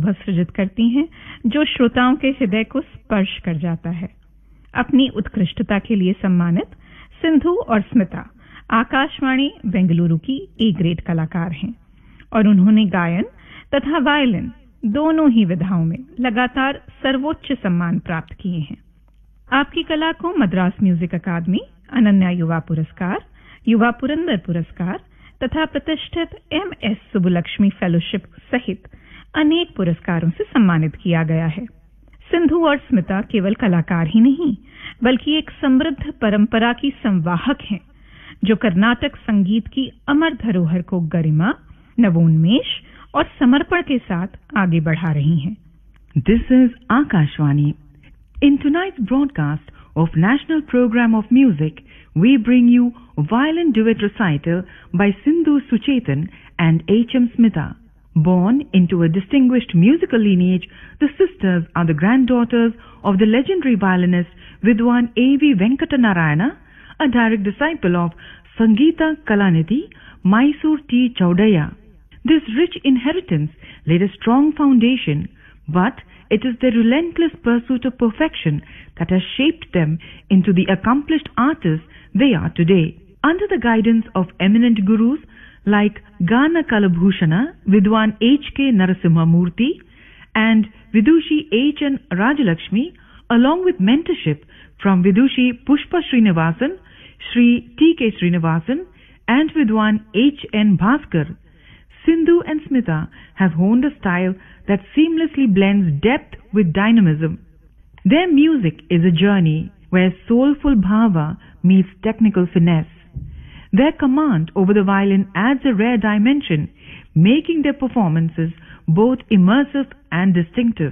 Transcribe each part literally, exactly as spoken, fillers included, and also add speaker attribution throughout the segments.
Speaker 1: अनुभव सृजित करती हैं जो श्रोताओं के हृदय को स्पर्श कर जाता है। अपनी उत्कृष्टता के लिए सम्मानित सिंधु और स्मिता आकाशवाणी बेंगलुरु की ए ग्रेड कलाकार हैं और उन्होंने गायन तथा वायलिन दोनों ही विधाओं में लगातार सर्वोच्च सम्मान प्राप्त किए हैं। आपकी कला को मद्रास म्यूजिक अकादमी, अनन्या युवा पुरस्कार, युवा पुरंदर पुरस्कार तथा प्रतिष्ठित एम एस सुब्बुलक्ष्मी फेलोशिप सहित अनेक पुरस्कारों से सम्मानित किया गया है। सिंधु और स्मिता केवल कलाकार ही नहीं बल्कि एक समृद्ध परंपरा की संवाहक हैं जो कर्नाटक संगीत की अमर धरोहर को गरिमा, नवोन्मेष और समर्पण के साथ आगे बढ़ा रही हैं।
Speaker 2: This is Akashvani. In tonight's broadcast of National Program of Music, we bring you violin duet recital by Sindhu Suchetan and H M Smita. Born into a distinguished musical lineage, the sisters are the granddaughters of the legendary violinist Vidwan A V Venkatanarayana, a direct disciple of Sangeeta Kalanidhi Mysore T. Chaudhaya. This rich inheritance laid a strong foundation, but it is their relentless pursuit of perfection that has shaped them into the accomplished artists they are today. Under the guidance of eminent gurus like Gana Kalabhushana Vidwan H K Narasimha Murthy and Vidushi H N Rajalakshmi, along with mentorship from Vidushi Pushpa Srinivasan, Shri T K Srinivasan and Vidwan H N Bhaskar, Sindhu and Smita have honed a style that seamlessly blends depth with dynamism. Their music is a journey where soulful bhava meets technical finesse. Their command over the violin adds a rare dimension, making their performances both immersive and distinctive.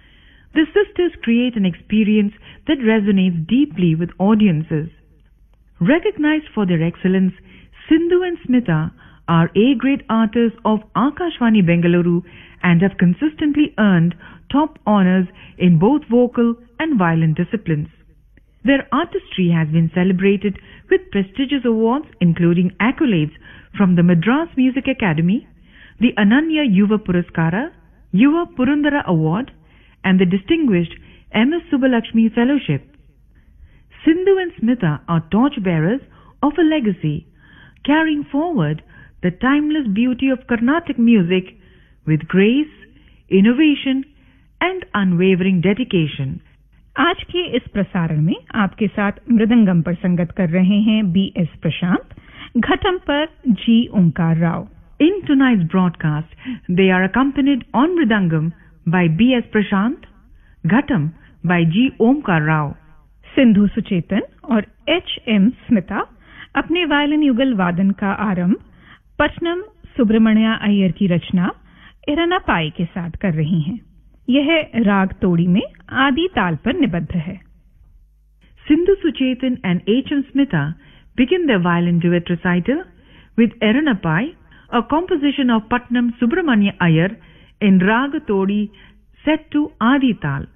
Speaker 2: The sisters create an experience that resonates deeply with audiences. Recognized for their excellence, Sindhu and Smita are A-grade artists of Akashvani Bengaluru and have consistently earned top honors in both vocal and violin disciplines. Their artistry has been celebrated with prestigious awards including accolades from the Madras Music Academy, the Ananya Yuva Puraskara, Yuva Purandara Award and the distinguished M S Subbulakshmi Fellowship. Sindhu and Smita are torchbearers of a legacy, carrying forward the timeless beauty of Carnatic music with grace, innovation and unwavering dedication.
Speaker 1: आज के इस प्रसारण में आपके साथ मृदंगम पर संगत कर रहे हैं बी एस प्रशांत, घटम पर जी ओंकार Rao.
Speaker 2: In tonight's broadcast, they are accompanied on mridangam by B S Prashant, ghatam by G Omkar Rao.
Speaker 1: Sindhu Suchetan और एच एम स्मिता अपने वायलिन युगल वादन का आरंभ पटनम सुब्रमण्या अय्यर की रचना इरनापाई के साथ कर रही हैं. यह राग तोड़ी में आदि ताल पर निबद्ध है.
Speaker 2: Sindhu Suchetan and H M Smita begin their violin duet recital with Eranapai, a composition of Patnam Subramanya Iyer in Raga Todi set to Adi Tal.